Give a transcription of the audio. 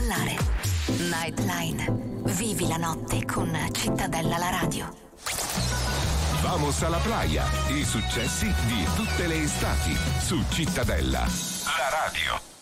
ballare. Nightline. Vivi la notte con Cittadella la radio. Vamos alla playa. I successi di tutte le estati su Cittadella la radio.